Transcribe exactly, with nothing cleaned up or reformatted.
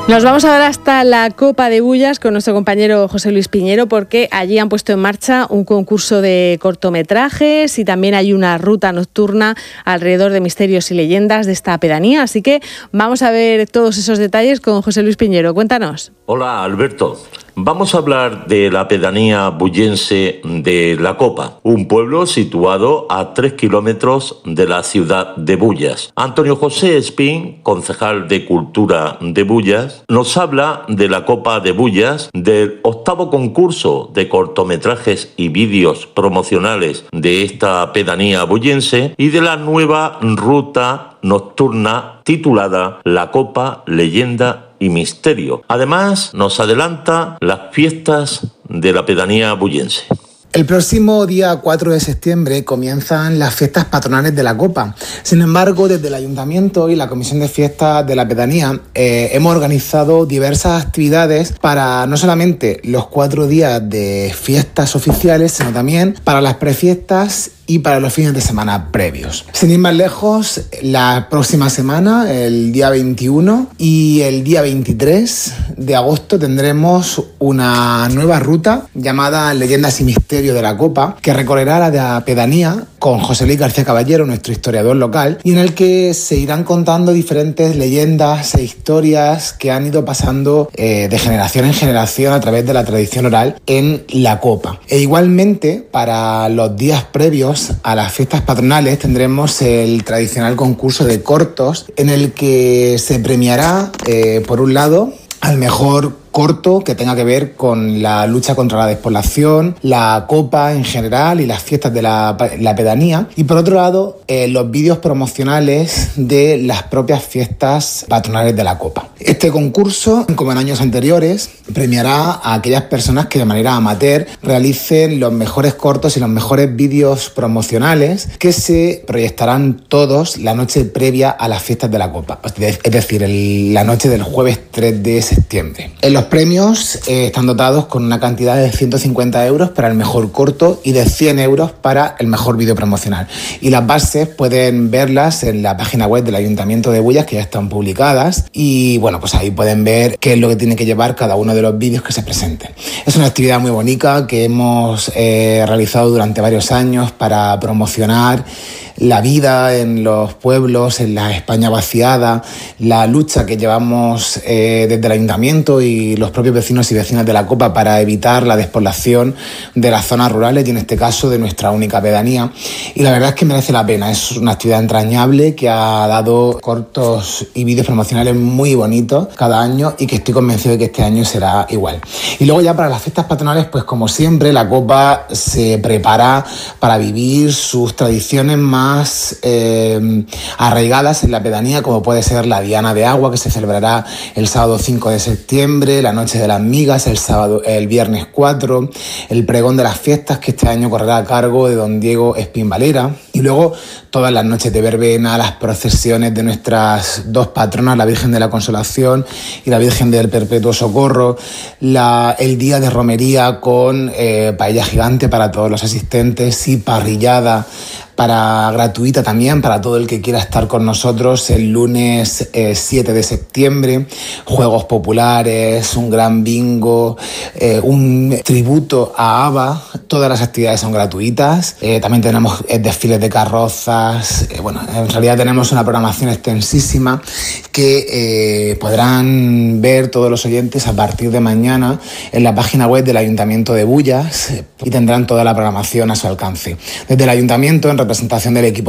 Nos vamos ahora hasta la Copa de Bullas con nuestro compañero José Luis Piñero, porque allí han puesto en marcha un concurso de cortometrajes y también hay una ruta nocturna alrededor de misterios y leyendas de esta pedanía. Así que vamos a ver todos esos detalles con José Luis Piñero. Cuéntanos. Hola, Alberto. Vamos a hablar de la pedanía bullense de La Copa, un pueblo situado a tres kilómetros de la ciudad de Bullas. Antonio José Espín, concejal de Cultura de Bullas, nos habla de la Copa de Bullas, del octavo concurso de cortometrajes y vídeos promocionales de esta pedanía bullense y de la nueva ruta nocturna titulada La Copa, Leyenda y Misterio. Además, nos adelanta las fiestas de la pedanía bullense. El próximo día cuatro de septiembre comienzan las fiestas patronales de la Copa. Sin embargo, desde el Ayuntamiento y la Comisión de Fiestas de la Pedanía eh, hemos organizado diversas actividades para no solamente los cuatro días de fiestas oficiales, sino también para las prefiestas y para los fines de semana previos. Sin ir más lejos, la próxima semana, el día veintiuno y el día veintitrés de agosto, tendremos una nueva ruta llamada Leyendas y Misterio de la Copa, que recorrerá la pedanía con José Luis García Caballero, nuestro historiador local, y en el que se irán contando diferentes leyendas e historias que han ido pasando eh, de generación en generación a través de la tradición oral en la Copa. E igualmente, para los días previos a las fiestas patronales tendremos el tradicional concurso de cortos en el que se premiará, eh, por un lado, al mejor corto que tenga que ver con la lucha contra la despoblación, la Copa en general y las fiestas de la, la pedanía, y por otro lado eh, los vídeos promocionales de las propias fiestas patronales de la Copa. Este concurso, como en años anteriores, premiará a aquellas personas que de manera amateur realicen los mejores cortos y los mejores vídeos promocionales que se proyectarán todos la noche previa a las fiestas de la Copa, es decir, el, la noche del jueves tres de septiembre. En los premios eh, están dotados con una cantidad de ciento cincuenta euros para el mejor corto y de cien euros para el mejor vídeo promocional. Y las bases pueden verlas en la página web del Ayuntamiento de Bullas, que ya están publicadas, y bueno, pues ahí pueden ver qué es lo que tiene que llevar cada uno de los vídeos que se presenten. Es una actividad muy bonita que hemos eh, realizado durante varios años para promocionar la vida en los pueblos, en la España vaciada, la lucha que llevamos eh, desde el Ayuntamiento y los propios vecinos y vecinas de la Copa para evitar la despoblación de las zonas rurales y en este caso de nuestra única pedanía. Y la verdad es que merece la pena, es una actividad entrañable que ha dado cortos y vídeos promocionales muy bonitos cada año y que estoy convencido de que este año será igual. Y luego ya para las fiestas patronales, pues como siempre, la Copa se prepara para vivir sus tradiciones más más eh, arraigadas en la pedanía, como puede ser la Diana de Agua, que se celebrará el sábado cinco de septiembre, la Noche de las Migas el sábado, el viernes cuatro, el Pregón de las Fiestas, que este año correrá a cargo de don Diego Espín Valera, y luego todas las noches de verbena, las procesiones de nuestras dos patronas, la Virgen de la Consolación y la Virgen del Perpetuo Socorro, la, el día de romería con eh, paella gigante para todos los asistentes y parrillada para gratuita también para todo el que quiera estar con nosotros el lunes eh, siete de septiembre, juegos populares, un gran bingo, eh, un tributo a ABBA, todas las actividades son gratuitas, eh, también tenemos eh, desfiles de carrozas, eh, bueno, en realidad tenemos una programación extensísima que eh, podrán ver todos los oyentes a partir de mañana en la página web del Ayuntamiento de Bullas eh, y tendrán toda la programación a su alcance. Desde el Ayuntamiento, en representación del equipo